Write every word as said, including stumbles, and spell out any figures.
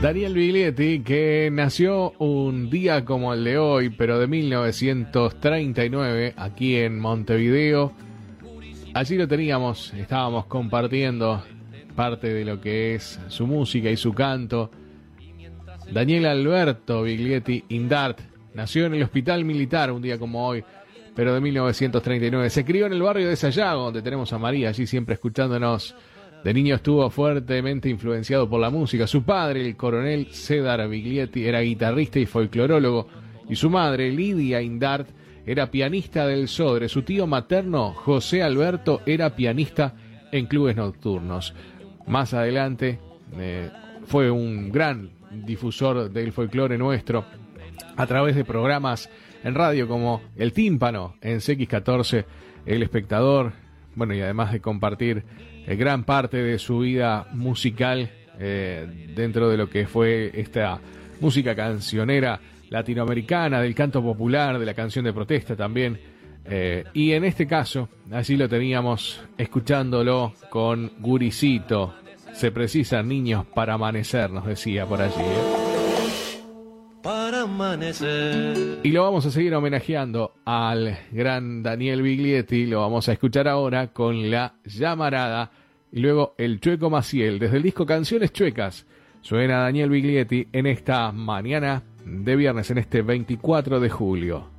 Daniel Biglietti, que nació un día como el de hoy, pero de mil novecientos treinta y nueve, aquí en Montevideo. Allí lo teníamos, estábamos compartiendo parte de lo que es su música y su canto. Daniel Alberto Biglietti Indart nació en el Hospital Militar un día como hoy, pero de mil novecientos treinta y nueve. Se crió en el barrio de Sayago, donde tenemos a María allí siempre escuchándonos. De niño estuvo fuertemente influenciado por la música. Su padre, el coronel Cedar Biglietti, era guitarrista y folclorólogo, y su madre, Lidia Indart, era pianista del Sodre. Su tío materno, José Alberto, era pianista en clubes nocturnos. Más adelante eh, fue un gran difusor del folclore nuestro a través de programas en radio como El Tímpano en C X catorce, El Espectador, bueno, y además de compartir eh, gran parte de su vida musical eh, dentro de lo que fue esta música cancionera latinoamericana, del canto popular, de la canción de protesta también. Eh, y en este caso, así lo teníamos escuchándolo con Guricito. Se precisan niños para amanecer, nos decía por allí, ¿eh? Para amanecer. Y lo vamos a seguir homenajeando al gran Daniel Biglietti. Lo vamos a escuchar ahora con La Llamarada y luego El Chueco Maciel. Desde el disco Canciones Chuecas suena Daniel Biglietti en esta mañana de viernes, en este veinticuatro de julio.